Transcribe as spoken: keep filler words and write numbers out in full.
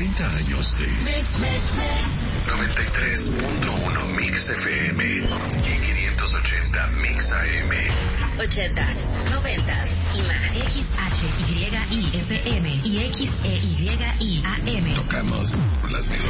treinta años de noventa y tres punto uno Mix F M y quinientos ochenta Mix A M. ochentas, noventas y más. X H Y I F M y X E Y I A M. Tocamos las mejores